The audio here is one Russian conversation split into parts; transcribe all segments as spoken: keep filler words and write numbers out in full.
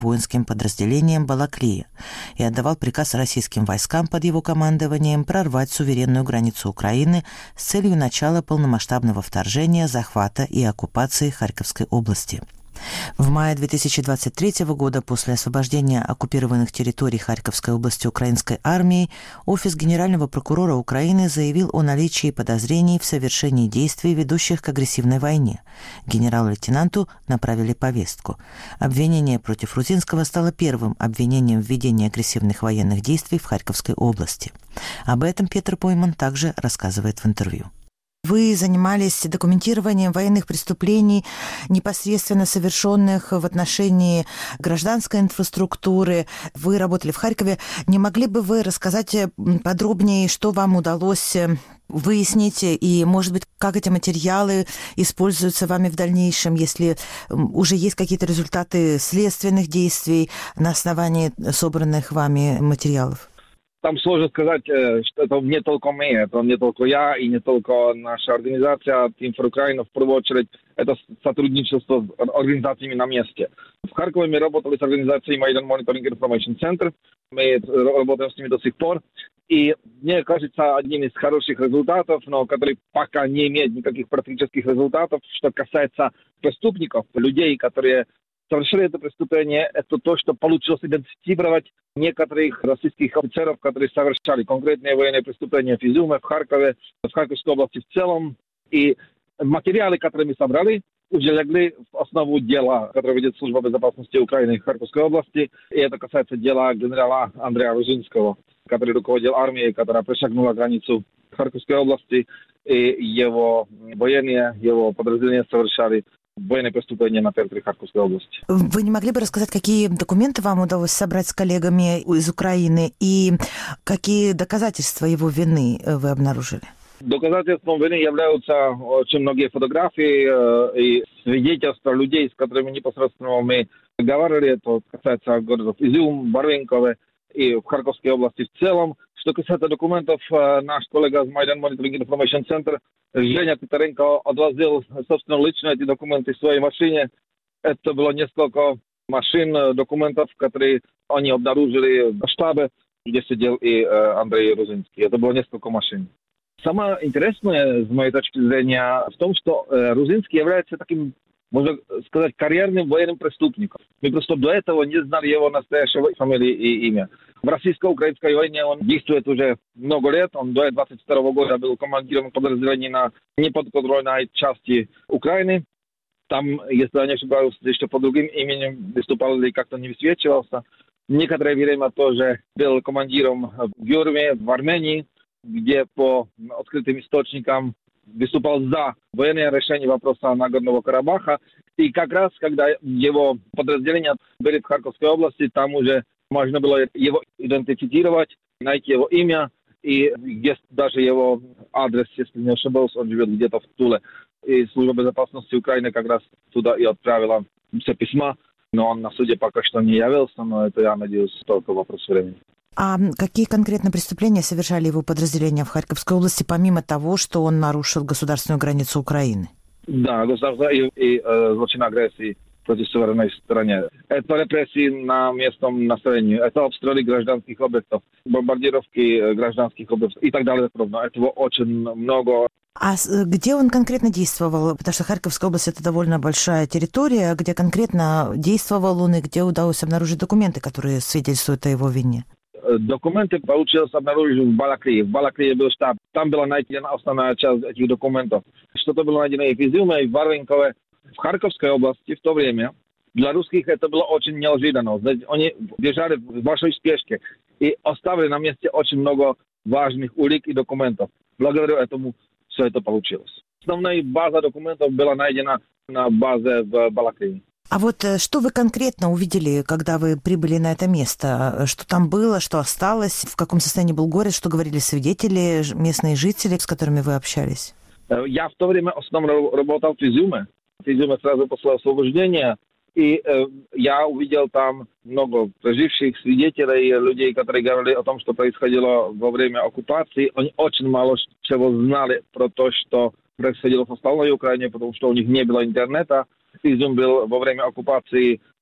воинским подразделением Балаклия и отдавал приказ российским войскам под его командованием прорвать суверенную границу Украины с целью начала полномасштабного вторжения, захвата и оккупации Харьковской области. В мае две тысячи двадцать третьего года, после освобождения оккупированных территорий Харьковской области украинской армией, Офис Генерального прокурора Украины заявил о наличии подозрений в совершении действий, ведущих к агрессивной войне. Генерал-лейтенанту направили повестку. Обвинение против Рузинского стало первым обвинением в ведении агрессивных военных действий в Харьковской области. Об этом Петр Пойман также рассказывает в интервью. Вы занимались документированием военных преступлений, непосредственно совершенных в отношении гражданской инфраструктуры. Вы работали в Харькове. Не могли бы вы рассказать подробнее, что вам удалось выяснить, и, может быть, как эти материалы используются вами в дальнейшем, если уже есть какие-то результаты следственных действий на основании собранных вами материалов? Там сложно сказать, что это не только мы, это не только я и не только наша организация Team for Ukraine. В первую очередь, это сотрудничество с организациями на месте. В Харькове мы работали с организацией Майдан Monitoring Information Center. Мы работаем с ними до сих пор. И мне кажется, одним из хороших результатов, но который пока не имеет никаких практических результатов, что касается преступников, людей, которые совершили это преступление, это то, что получилось идентифицировать некоторых российских офицеров, которые совершали конкретные военные преступления в Изюме, в Харькове, в Харьковской области в целом. И материалы, которые мы собрали, уже легли в основу дела, которое ведет Служба безопасности Украины в Харьковской области. И это касается дела генерала Андрея Рузинского, который руководил армией, которая перешагнула границу Харьковской области. И его военные, его подразделения совершали военные преступления на территории Харьковской области. Вы не могли бы рассказать, какие документы вам удалось собрать с коллегами из Украины и какие доказательства его вины вы обнаружили? Доказательством вины являются очень многие фотографии и свидетельства людей, с которыми непосредственно мы говорили. Это касается городов Изюм, Барвинкове и в Харьковской области в целом. Что касается документов, наш коллега из Майдан Monitoring Information Center Женя Титаренко отвозил, собственно, лично эти документы в своей машине. Это было несколько машин, документов, которые они обнаружили в штабе, где сидел и Андрей Рузинский. Это было несколько машин. Самое интересное, с моей точки зрения, в том, что Рузинский является таким, можно сказать, карьерным военным преступником. Мы просто до этого не знали его настоящего фамилии и имя. В российско-украинской войне он действует уже много лет. Он до двадцать второго года был командиром подразделений на неподконтрольной части Украины. Там, если я не ошибаюсь, еще по другим именем выступал или как-то не высвечивался. Некоторое время тоже был командиром в Гюрме, в Армении, где по открытым источникам выступал за военное решение вопроса Нагорного Карабаха. И как раз, когда его подразделения были в Харьковской области, там уже можно было его идентифицировать, найти его имя, и есть даже его адрес, если не ошибаюсь, он живет где-то в Туле. И Служба безопасности Украины как раз туда и отправила все письма, но он на суде пока что не явился, но это, я надеюсь, только вопрос времени. А какие конкретно преступления совершали его подразделения в Харьковской области, помимо того, что он нарушил государственную границу Украины? Да, государственная и, и э, злочин агрессии против суверенной страны. Это репрессии на местном населении, это обстрелы гражданских объектов, бомбардировки гражданских объектов и так далее. Этого очень много. А где он конкретно действовал? Потому что Харьковская область – это довольно большая территория. Где конкретно действовал он и где удалось обнаружить документы, которые свидетельствуют о его вине? Документы получилось обнаружить в Балаклии. В Балаклии был штаб. Там была найдена основная часть этих документов. Что-то было найдено и в Изюме, и в Барвинкове. В Харьковской области в то время для русских это было очень неожиданно. Они бежали в большой спешке и оставили на месте очень много важных улик и документов. Благодаря этому все это получилось. Основная база документов была найдена на базе в Балаклии. А вот что вы конкретно увидели, когда вы прибыли на это место? Что там было, что осталось, в каком состоянии был город, что говорили свидетели, местные жители, с которыми вы общались? Я в то время основном работал в Изюме. В Изюме сразу после освобождения. И э, я увидел там много проживших свидетелей, людей, которые говорили о том, что происходило во время оккупации. Они очень мало чего знали про то, что происходило в остальной Украине, потому что у них не было интернета. Изюм был во время оккупации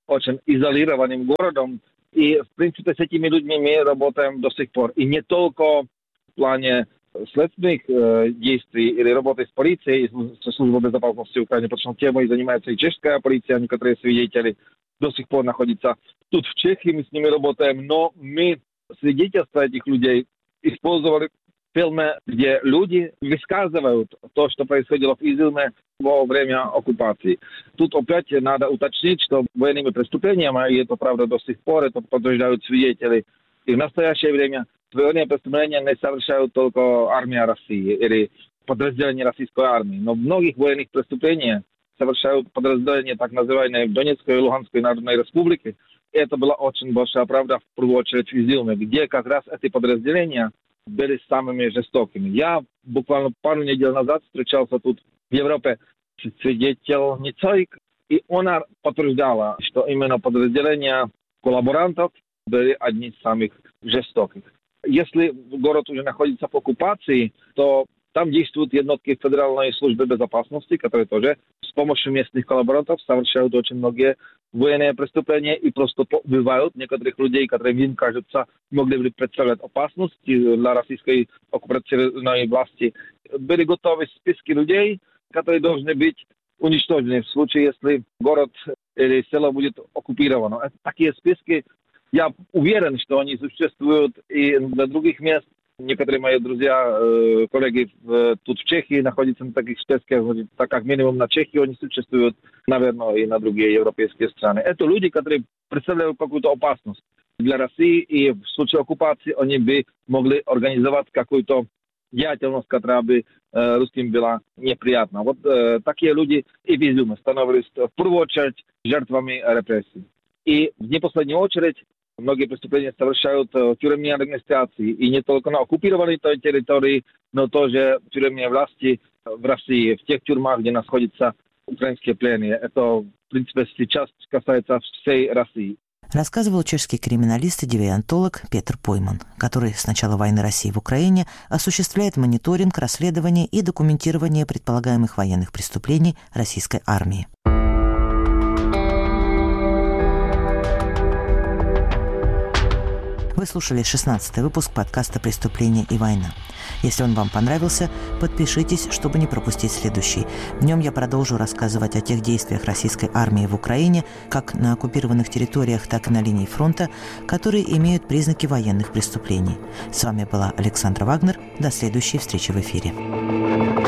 очень изолированным городом. И, в принципе, с этими людьми мы работаем до сих пор. И не только в плане следственных э, действий или работы с полицией, со службой безопасности Украины, потому что темой занимается и чешская полиция, некоторые свидетели до сих пор находятся тут в Чехии, мы с ними работаем, но мы свидетельства этих людей использовали в фильме, где люди высказывают то, что происходило в Изюме во время оккупации. Тут опять надо уточнить, что военными преступлениями, и это правда до сих пор, это подтверждают свидетели, и в настоящее время военные преступления не совершают только армия России или подразделения российской армии, но многих военных преступлений совершают подразделения так называемой Донецкой и Луганской Народной Республики. И это была очень большая правда, в первую очередь в Изюме, где как раз эти подразделения были самыми жестокими. Я буквально пару недель назад встречался тут в Европе с свидетельницей, и она подтверждала, что именно подразделения коллаборантов были одни из самых жестоких. Если город уже находится в оккупации, то там действуют jednotки Федеральной службы безопасности, которые тоже с помощью местных коллаборантов совершают очень многие военные преступления и просто убивают некоторых людей, которые им кажется могли бы представлять опасность для российской оккупационной власти. Были готовы списки людей, которые должны быть уничтожены в случае, если город или село будет оккупировано. Это такие списки, я уверен, что они существуют и для других мест. Некоторые мои друзья, коллеги тут в Чехии находятся на таких списках, так как минимум на Чехии они существуют, наверное, и на другие европейские страны. Это люди, которые представляют какую-то опасность для России, и в случае оккупации они бы могли организовать какую-то деятельность, которая бы русским была неприятна. Вот такие люди и в Изюме становились в первую очередь жертвами репрессий. И в не последнюю очередь многие преступления совершают тюремные администрации. И не только на оккупированной той территории, но тоже тюремные власти в России, в тех тюрьмах, где находятся украинские пленные. Это, в принципе, сейчас касается всей России. Рассказывал чешский криминалист и девиантолог Петр Пойман, который с начала войны России в Украине осуществляет мониторинг, расследование и документирование предполагаемых военных преступлений российской армии. Вы слушали шестнадцатый выпуск подкаста «Преступление и война». Если он вам понравился, подпишитесь, чтобы не пропустить следующий. В нем я продолжу рассказывать о тех действиях российской армии в Украине, как на оккупированных территориях, так и на линии фронта, которые имеют признаки военных преступлений. С вами была Александра Вагнер. До следующей встречи в эфире.